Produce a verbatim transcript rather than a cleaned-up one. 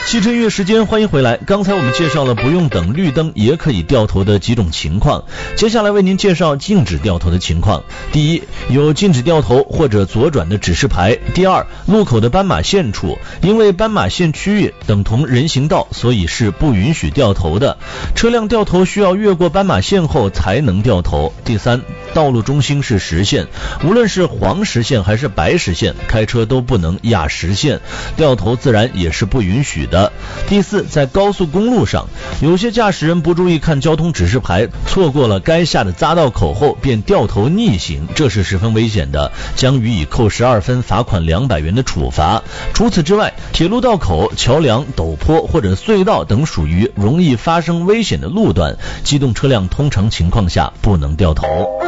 汽车音乐时间，欢迎回来。刚才我们介绍了不用等绿灯也可以掉头的几种情况，接下来为您介绍禁止掉头的情况。第一，有禁止掉头或者左转的指示牌。第二，路口的斑马线处，因为斑马线区域等同人行道，所以是不允许掉头的。车辆掉头需要越过斑马线后才能掉头。第三，道路中心是实线，无论是黄实线还是白实线，开车都不能压实线，掉头自然也是不允许的。第四，在高速公路上，有些驾驶人不注意看交通指示牌，错过了该下的匝道口后便掉头逆行，这是十分危险的，将予以扣十二分、罚款两百元的处罚。除此之外，铁路道口、桥梁、陡坡或者隧道等属于容易发生危险的路段，机动车辆通常情况下不能掉头。